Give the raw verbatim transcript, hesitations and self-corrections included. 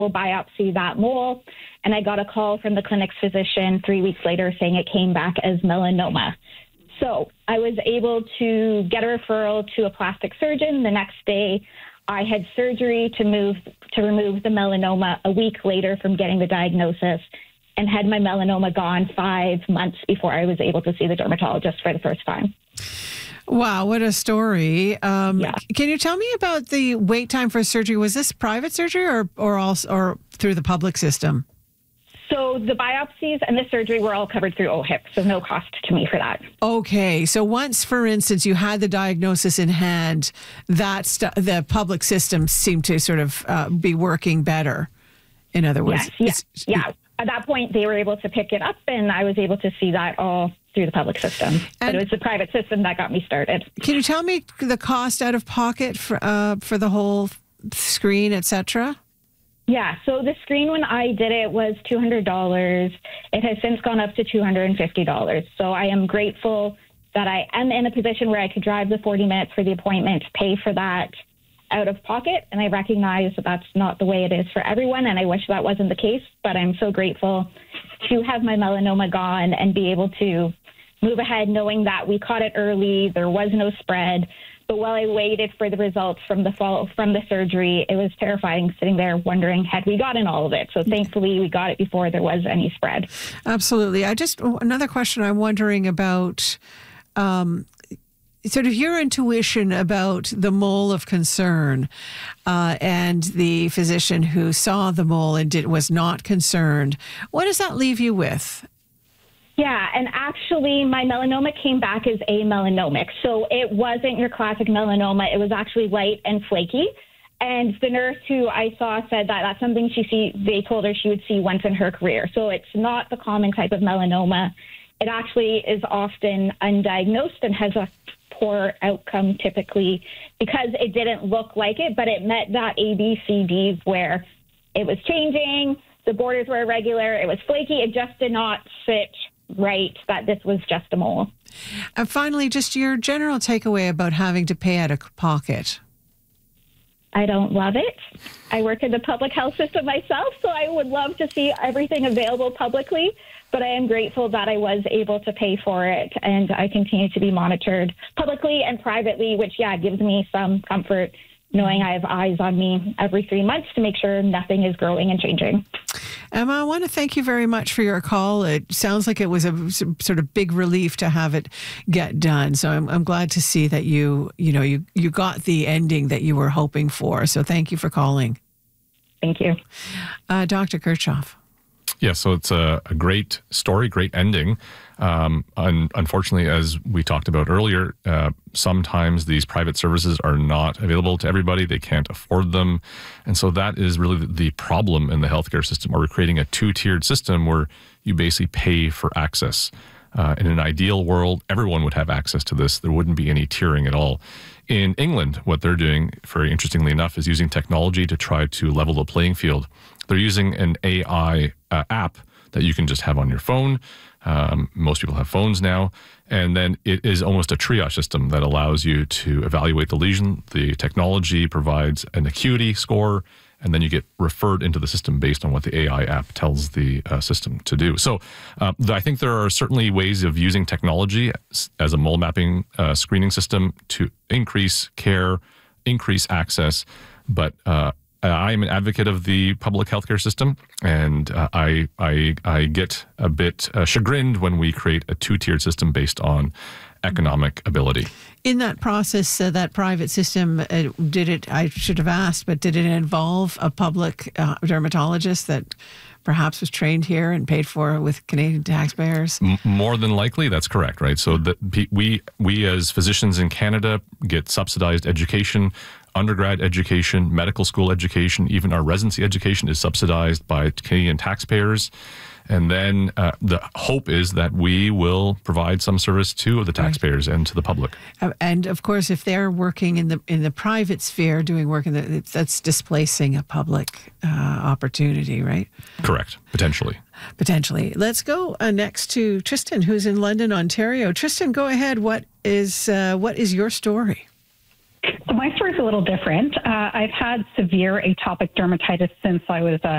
we'll biopsy that mole. And I got a call from the clinic's physician three weeks later saying it came back as melanoma. So I was able to get a referral to a plastic surgeon. The next day, I had surgery to move to remove the melanoma a week later from getting the diagnosis, and had my melanoma gone five months before I was able to see the dermatologist for the first time. Wow, what a story. Um, yeah. Can you tell me about the wait time for surgery? Was this private surgery or, or, also, or through the public system? So the biopsies and the surgery were all covered through O H I P, so no cost to me for that. Okay. So once, for instance, you had the diagnosis in hand, that st- the public system seemed to sort of uh, be working better, in other words. Yes, yes, yeah. At that point, they were able to pick it up, and I was able to see that all through the public system. And but it was the private system that got me started. Can you tell me the cost out of pocket for, uh, for the whole screen, et cetera? Yeah, so the screen when I did it was two hundred dollars. It has since gone up to two hundred fifty dollars. So I am grateful that I am in a position where I could drive the forty minutes for the appointment, pay for that out of pocket. And I recognize that that's not the way it is for everyone. And I wish that wasn't the case, but I'm so grateful to have my melanoma gone and be able to move ahead knowing that we caught it early. There was no spread. But while I waited for the results from the fall, from the surgery, it was terrifying sitting there wondering, had we gotten all of it? So thankfully, we got it before there was any spread. Absolutely. I just, another question I'm wondering about, um, sort of your intuition about the mole of concern uh, and the physician who saw the mole and did, was not concerned. What does that leave you with? Yeah, and actually my melanoma came back as amelanomic. So it wasn't your classic melanoma. It was actually light and flaky. And the nurse who I saw said that that's something she see, they told her she would see once in her career. So it's not the common type of melanoma. It actually is often undiagnosed and has a poor outcome typically because it didn't look like it, but it met that A B C D where it was changing, the borders were irregular, it was flaky, it just did not sit right that this was just a mole. And finally, just your general takeaway about having to pay out of pocket. I don't love it. I work in the public health system myself, so I would love to see everything available publicly, but I am grateful that I was able to pay for it, and I continue to be monitored publicly and privately, which, yeah, gives me some comfort knowing I have eyes on me every three months to make sure nothing is growing and changing. Emma, I want to thank you very much for your call. It sounds like it was a sort of big relief to have it get done. So I'm, I'm glad to see that you, you know, you, you got the ending that you were hoping for. So thank you for calling. Thank you. Uh, Doctor Kirchhoff. Yeah, so it's a, a great story, great ending. Um, un- unfortunately, as we talked about earlier, uh, sometimes these private services are not available to everybody. They can't afford them. And so that is really the problem in the healthcare system, where we're creating a two-tiered system where you basically pay for access. Uh, in an ideal world, everyone would have access to this. There wouldn't be any tiering at all. In England, what they're doing, very interestingly enough, is using technology to try to level the playing field. They're using an A I uh, app that you can just have on your phone. Um, most people have phones now. And then it is almost a triage system that allows you to evaluate the lesion. The technology provides an acuity score, and then you get referred into the system based on what the A I app tells the uh, system to do. So uh, I think there are certainly ways of using technology as a mole mapping uh, screening system to increase care, increase access, but uh, I am an advocate of the public healthcare system, and uh, I, I I get a bit uh, chagrined when we create a two-tiered system based on economic ability. In that process, uh, that private system, uh, did it, I should have asked, but did it involve a public uh, dermatologist that perhaps was trained here and paid for with Canadian taxpayers? M- more than likely, that's correct, right? So that we, we as physicians in Canada get subsidized education, undergrad education, medical school education, even our residency education is subsidized by Canadian taxpayers. And then uh, the hope is that we will provide some service to the taxpayers right. and to the public. Uh, and of course, if they're working in the in the private sphere, doing work in the, that's displacing a public uh, opportunity, right? Correct, potentially. Potentially. Let's go uh, next to Tristan, who's in London, Ontario. Tristan, go ahead. What is uh, what is your story? So my story is a little different. Uh, I've had severe atopic dermatitis since I was uh,